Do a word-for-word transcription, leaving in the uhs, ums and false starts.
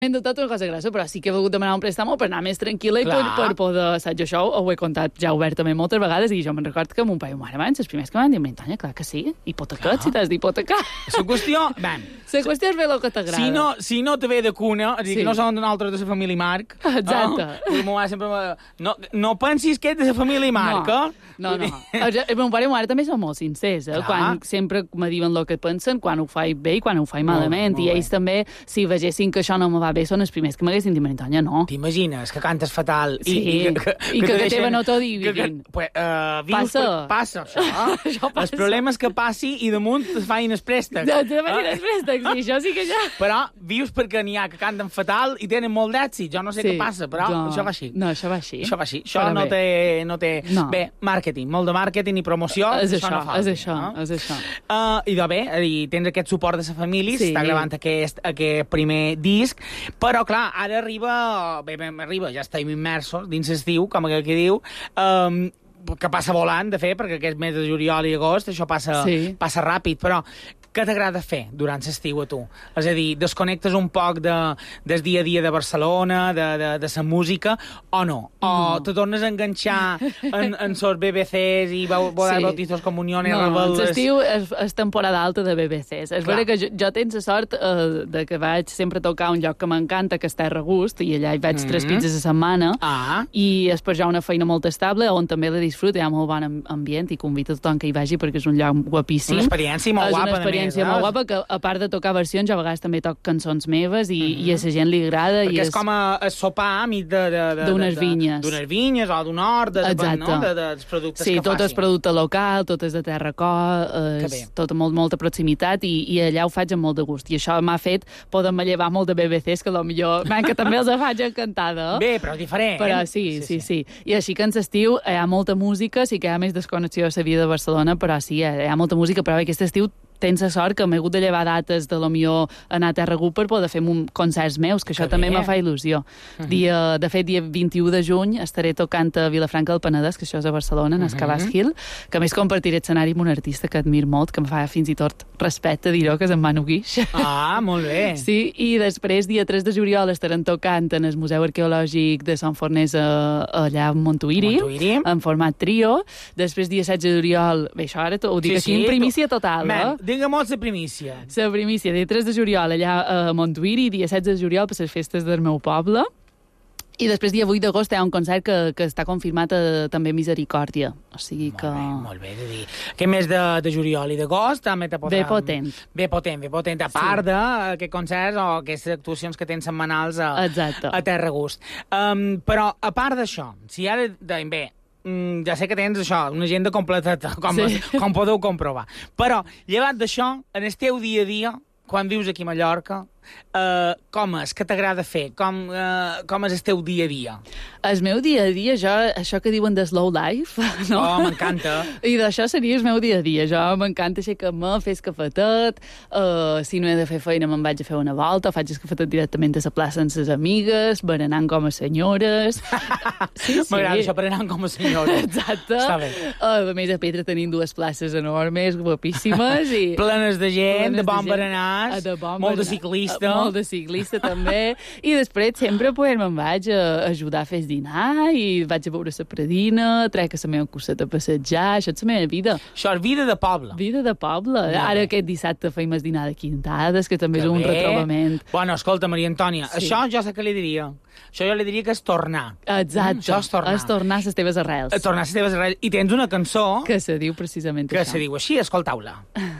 Hem dotat una cosa grassa, però sí que he volgut demanar un préstamo per anar més tranquil·la i per, per poder... Saps, jo això ho he contat ja obertament moltes vegades i jo me'n record que mon pare i ma mare abans, els primers que m'han dit, Antònia, clar que sí, hipotecat, si t'has d'hipotecar. La qüestió... Ben, la qüestió és fer el que t'agrada. Si no, si no te ve de cuna, és a dir, Sí. que no són d'un altre de la família Marc... Exacte. Oh, mo sempre... No, no pensis que ets de la família Marc, eh? No, no. El, el meu pare i ma mare també són molt sincers, eh? Clar. Quan sempre me diuen el que pensen, quan ho faig bé i quan ho faig Molt bé, malament. molt I bé. ells també, si vegessin que això no me va bé, són els primers que m'haguessin dit, Antònia, no. T'imagines que cantes fatal i, Sí, i que, que, i que te que deixen- teva no t'ho que- que- diguin. Pues, uh, vius Passa. Per, passa, això. Això passa. El problema és que passi i damunt es facin els préstecs. Ja, te va dir els préstecs, sí, això sí que ja... Però vius perquè n'hi ha que canten fatal i tenen molt d'èxit. Jo no sé Sí, què passa, però jo- això va així. No, això va així. Això va així. Això Però no bé. té, no té... No. Bé, màrqueting, molt de màrqueting i promoció. És això, això, no falta, és això, no? és això. Uh, I de bé, i tens aquest suport de la família, Sí. s'està gravant aquest, aquest primer disc, però clar, ara arriba, bé, bé, arriba, ja estem immersos dins l'estiu, com aquell que diu, um, que passa volant, de fer, perquè aquest mes de juliol i agost això passa, Sí. passa ràpid, però què t'agrada fer durant l'estiu a tu? És a dir, desconnectes un poc de, del dia a dia de Barcelona, de, de, de la música, o no? O No. te tornes a enganxar en, en sos B B Cs i vau, vau Sí. bautizos, comuniones, No, rebel·les... l'estiu és, és temporada alta de B B Cs. És Clar. vera que jo, jo tens la sort eh, de que vaig sempre tocar a un lloc que m'encanta, que és Terra Gust, i allà hi vaig mm -hmm. tres pizzas a setmana, Ah, i és per ja una feina molt estable, on també la disfruto, hi ha molt bon am- ambient, i convido a tothom que hi vagi perquè és un lloc guapíssim. una experiència molt és guapa, una experiència a més, molt eh? guapa, que a part de tocar versions, jo a vegades també toc cançons meves, i, mm -hmm. i a la gent li agrada. Perquè i és com a, a sopar amic de... de, de D'unes de- de- vinyes. D'unes vinyes o d'un hort, de, de, Exacte. no? de, de, dels productes Sí, que tot és facin. producte local, tot és de terra co, Que és bé. tot amb molt, molta proximitat, i, i allà ho faig amb molt de gust. I això m'ha fet poder-me llevar molt de B B Cs, que potser, man, que també els faig encantada. Bé, però diferent. Però sí, sí, sí, sí. I així que en l'estiu hi ha molta música, sí que hi ha més desconnexió a la vida de Barcelona, però sí, hi ha molta música, però bé, aquest estiu tens la sort que m'he hagut de llevar dates de lo millor anar a Terra Gust per poder fer un concerts meus, que això Que també bé. me fa il·lusió. Mhm. Dia, de fet, dia vint-i-u de juny estaré tocant a Vilafranca del Penedès, que això és a Barcelona, en Escalars Mhm. Hill, que a més compartiré escenari amb un artista que admir molt, que em fa fins i tot respecte dir-ho, que és en Manu Guix. Ah, molt bé. Sí, i després, dia tres de juliol, estaran tocant en el Museu Arqueològic de Sant Fornés a, allà a Montuïri, Montuïri. en format trio. Després, dia setze de juliol, bé, això ara ho dic Sí, així sí, en primícia tu- total, Man, eh? digue-mos la primícia. La primícia, dia tres de juliol, allà a Montuïri, dia setze de juliol per les festes del meu poble. I després, dia vuit d'agost, hi ha un concert que, que està confirmat a, també a Misericòrdia. O sigui Molt que... bé, molt bé. És a dir, que més de, de juliol i d'agost també te podran... Bé potent. Bé potent, bé potent. A part sí. d'aquests concerts o aquestes actuacions que tens setmanals a, Exacte. a Terra Gust. Um, però, a part d'això, si ara... De, bé, mm, ja sé que tens això, una agenda completeta, com, Sí. com podeu comprovar. Però, llevat d'això, en el teu dia a dia, quan vius aquí a Mallorca, uh, com és? Què t'agrada fer? Com, uh, com és el teu dia a dia? El meu dia a dia, jo, això que diuen de slow life, no? Oh, m'encanta. I d'això seria el meu dia a dia. Jo m'encanta aixecar-me, fer el cafetet, uh, si no he de fer feina me'n vaig a fer una volta, faig el cafetet directament a la plaça amb les amigues, berenant com a senyores. Sí, sí. M'agrada això, berenant com a senyora. Exacte. Està bé. Uh, a més, a Petra tenim dues places enormes, guapíssimes. I... Plenes de gent, Plenes de bon gent. berenars, Ah, de bon molt de berenar. ciclista. Ah, Molt de ciclista, també. I després sempre pues, me'n vaig a ajudar a fer el dinar i vaig a veure la predina, trec a la meva curseta a passejar, això és la meva vida. Això és vida de poble. Vida de poble. Molt Ara bé. aquest dissabte feim el dinar de Quintades, que també Que és un bé. retrobament. Bueno, escolta, Maria Antònia, Sí. això jo sé què li diria. Això jo li diria que és tornar. Exacte. Mm, això és tornar. És tornar a les teves arrels. Eh, Tornar a les teves arrels. I tens una cançó Que se diu precisament que això. se diu així, escoltau-la.